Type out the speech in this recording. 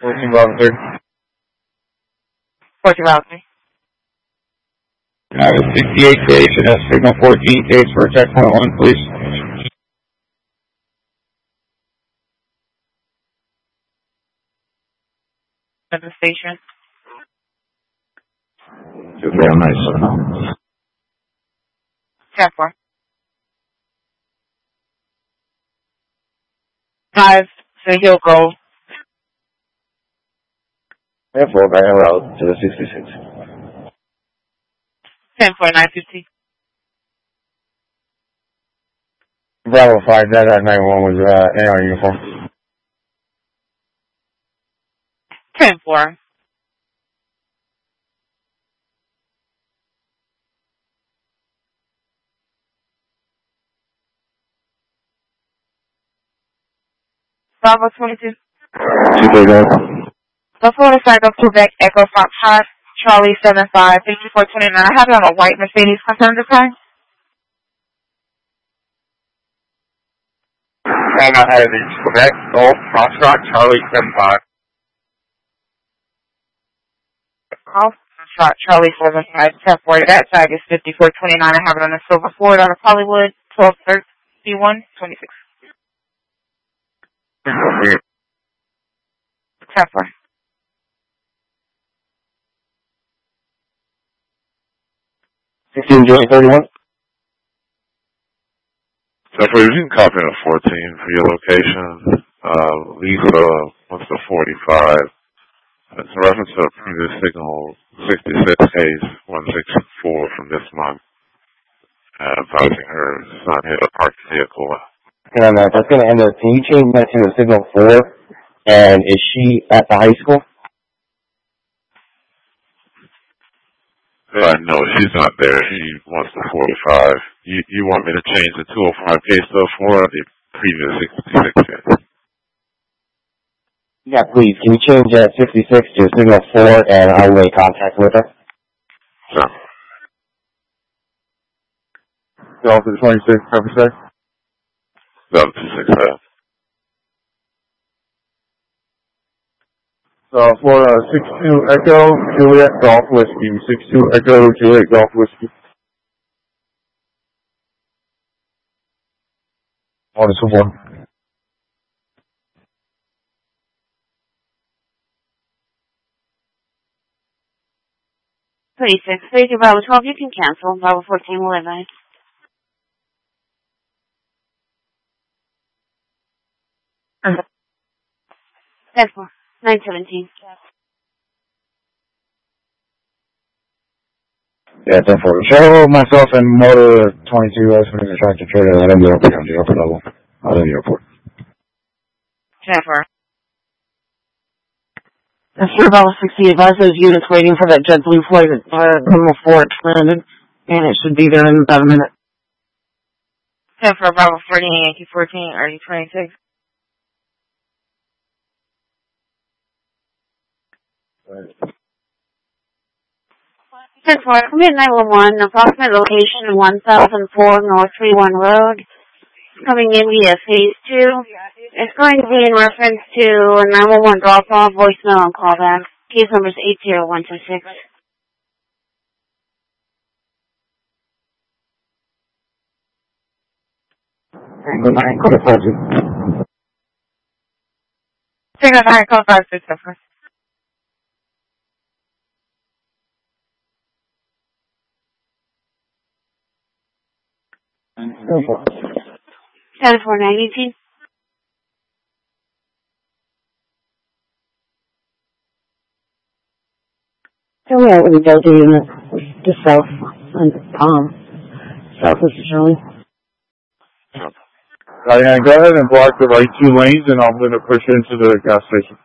14 Bravo 30. 14 Bravo 3. 68 station, that's signal 14, dates for checkpoint 1, please. At the station. Very nice. 10-4. 5, so he'll go. 10-4, back en route to the 66. 10-4, 950. Bravo 5, that 91 was AR uniform. 10-4. Bravo 22. 239. Before the cycle, Quebec Echo Fox Hot, Charlie 75, 5429. I have it on a white Mercedes Concerted time. And I have it Quebec Golf Foxtrot Charlie 75. Golf Foxtrot Charlie 75, 10-4. That tag is 5429. I have it on a silver Ford out of Hollywood, 1231 26. 10-4. 16 Joint 31. So for you can copy in a 14 for your location. Lisa, what's the 45? It's a reference to a previous signal 66 case 164 from this month. Advising her son hit a parked vehicle. And that's going to end up, can you change that to a signal 4? And is she at the high school? No, she's not there. She wants the 45. You want me to change the 205 case to a 4 or the previous 66 case? Yeah, please. Can you change that 66 to signal 4 and I'll make contact with her? No. Delta 26, copy, sir. Delta 267. For 62 Echo Juliet Golf Whiskey. 62 Echo Juliet Golf Whiskey. Order 2-1. Please, 6, Bravo 12, you can cancel. Bravo 14 will advise. 10-4, 917. Yeah, 10-4. Show myself and motor 22 as for the tractor trailer. Let him go up on the upper level. Out of the airport. 10-4. That's for Bravo 60. Advise those units waiting for that JetBlue flight at Terminal 4 expanded, and it should be there in about a minute. 10-4, Bravo 14, Yankee 14, early 26. Right. 10-4, commit 911, approximate location 1004 North 31 Road. Coming in via phase 2. It's going to be in reference to a 911 drop-off, voicemail, and callback. Case number is 80126. Take a high call 564. Go for it. 10-4-918. So yeah, we go to unit to south and south is Shirley. Diane, go ahead and block the right 2 lanes and I'm going to push into the gas station.